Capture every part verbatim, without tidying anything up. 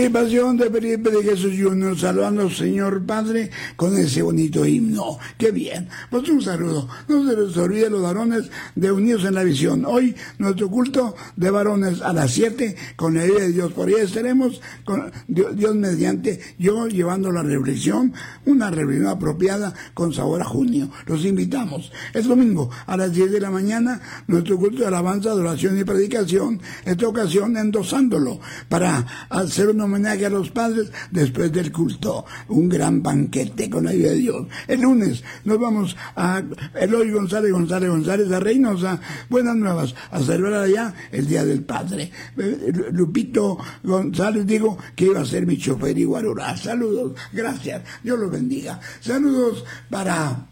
Pasión de Felipe de Jesús Junior saludando al Señor Padre con ese bonito himno. ¡Qué bien! Pues un saludo. No se les olvide los varones de Unidos en la Visión. Hoy nuestro culto de varones a las siete con la ayuda de Dios. Por ahí estaremos con Dios, Dios mediante, yo llevando la reflexión, una reflexión apropiada con sabor a junio. Los invitamos. Es domingo a las diez de la mañana nuestro culto de alabanza, adoración y predicación. Esta ocasión endosándolo para hacer un homenaje a los padres después del culto, un gran banquete con la ayuda de Dios. El lunes nos vamos a Eloy González González González a Reynosa, buenas nuevas, a celebrar allá el Día del Padre. Lupito González digo que iba a ser mi chofer y guarura. Saludos, gracias, Dios los bendiga. Saludos para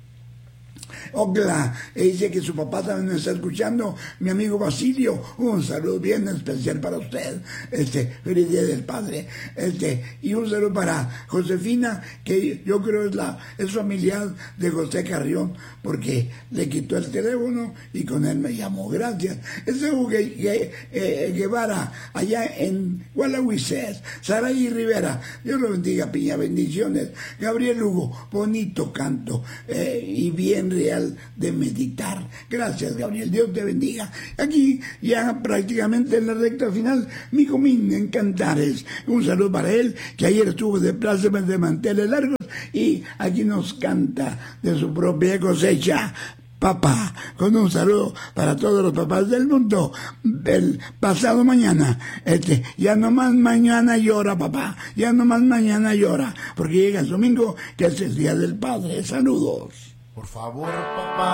Ogla, e dice que su papá también me está escuchando, mi amigo Basilio, un saludo bien especial para usted, este, feliz Día del Padre, este, y un saludo para Josefina, que yo creo es la, es familiar de José Carrión, porque le quitó el teléfono y con él me llamó, gracias. Ese Hugo eh, Guevara, allá en Gualahuises, Saraí Rivera, Dios lo bendiga, Piña, bendiciones. Gabriel Hugo, bonito canto, eh, y bien real de meditar. Gracias, Gabriel, Dios te bendiga. Aquí ya prácticamente en la recta final, mi comín en Cantares. Un saludo para él, que ayer estuvo de plácemes de manteles largos y aquí nos canta de su propia cosecha. Papá, con un saludo para todos los papás del mundo. El pasado mañana, este, ya no más mañana llora, papá, ya no más mañana llora, porque llega el domingo, que es el Día del Padre. Saludos. Por favor, papá.